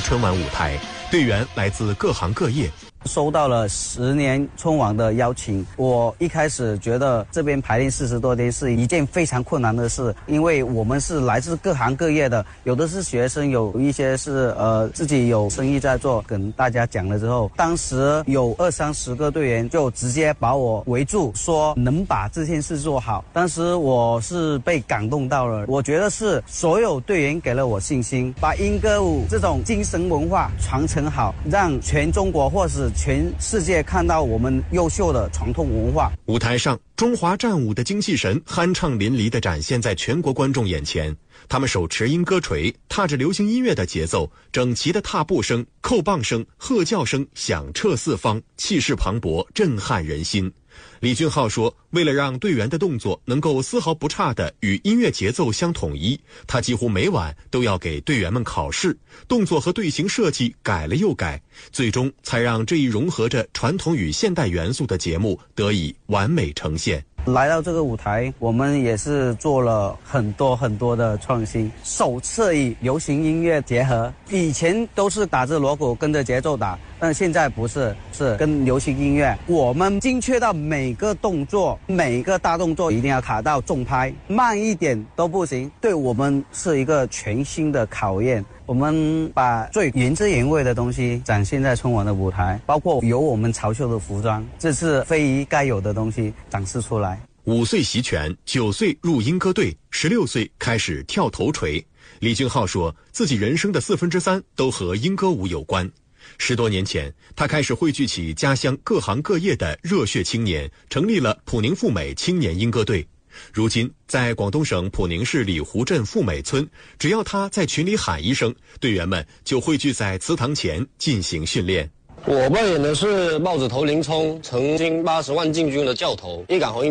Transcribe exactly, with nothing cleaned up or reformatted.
春晚舞台，队员来自各行各业。 收到了十年春晚的邀请，我一开始觉得这边排练四十多天是一件非常困难的事，因为我们是来自各行各业的，有的是学生，有一些是呃自己有生意在做。跟大家讲了之后，当时有二三十个队员就直接把我围住，说能把这件事做好。当时我是被感动到了，我觉得是所有队员给了我信心，把莺歌舞这种精神文化传承好，让全中国或是全世界看到我们优秀的传统文化。 舞台上，中华战舞的精气神酣畅淋漓地展现在全国观众眼前。他们手持莺歌锤，踏着流行音乐的节奏，整齐的踏步声、扣棒声、喝叫声响彻四方，气势磅礴，震撼人心。李俊浩说，为了让队员的动作能够丝毫不差地与音乐节奏相统一，他几乎每晚都要给队员们考试，动作和队形设计改了又改，最终才让这一融合着传统与现代元素的节目得以完美呈现。 来到这个舞台，我们也是做了很多很多的创新，首次与流行音乐结合。以前都是打着锣鼓跟着节奏打，但现在不是，是跟流行音乐，我们精确到每个动作，每个大动作一定要卡到重拍，慢一点都不行，对我们是一个全新的考验。我们把最原汁原味的东西展现在春晚的舞台，包括有我们潮秀的服装，这是非遗该有的东西展示出来。 五岁习拳，九岁入莺歌队，十六岁开始跳头锤。李俊浩说，自己人生的四分之三都和莺歌舞有关。十多年前，他开始汇聚起家乡各行各业的热血青年，成立了普宁富美青年莺歌队。如今，在广东省普宁市里湖镇富美村，只要他在群里喊一声，队员们就汇聚在祠堂前进行训练。 我扮演的是豹子头林冲，曾经八十万禁军的教头，一杆红缨